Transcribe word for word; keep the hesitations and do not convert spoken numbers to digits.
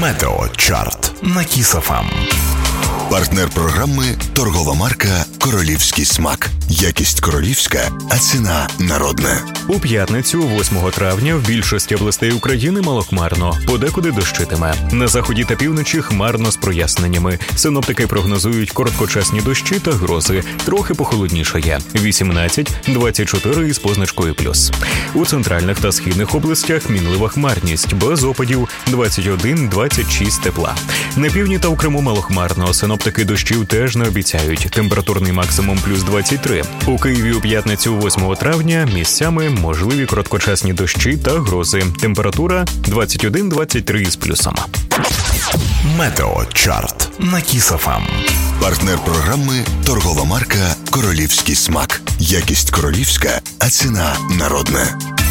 Метеочарт на Кіс еф ем. Партнер програми – торгова марка «Королівський смак». Якість королівська, а ціна народна. У п'ятницю, восьмого травня, в більшості областей України малохмарно, подекуди дощитиме. На заході та півночі хмарно з проясненнями. Синоптики прогнозують короткочасні дощі та грози. Трохи похолоднішає – вісімнадцять - двадцять чотири із позначкою плюс. У центральних та східних областях мінлива хмарність, без опадів – двадцять один - двадцять шість тепла. На півдні та у Криму малохмарно, синоптики дощів теж не обіцяють. Температурний максимум – плюс двадцять три. У Києві у п'ятницю, восьмого травня, місцями можливі короткочасні дощі та грози. Температура – двадцять один - двадцять три із плюсом. Метеочарт на Кіс еф ем. Партнер програми – торгова марка «Королівський смак». Якість королівська, а ціна народна.